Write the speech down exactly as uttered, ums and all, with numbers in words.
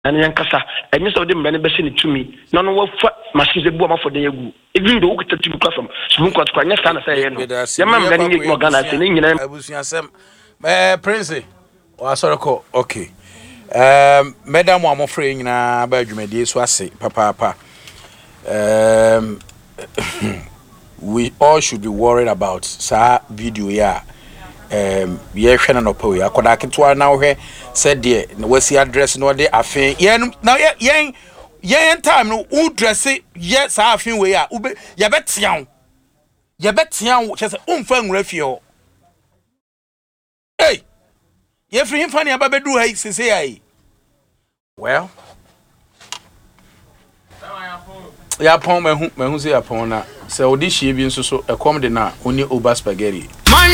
and yankasa and you saw them many best to me none of what machines the bomb for the egu even though we could to from soon got quite stand say no the man getting organized in abusua eh prince o asoro okay um madam wa mofre nyina ba adwumadi so ase papa papa um we all should be worried about sa video ya um ye hwe na no ya koda ketwa na hwe said there wasi address no de afen yen na yen yen time no u dress ye sa afen we ya ye betian ye betian che se umfa nwura fie ho hey ye free him fani ababedu ha sese ai well ya pon mehu mehu se ya pon na se odi hie bi nso so ekom de na oni over spaghetti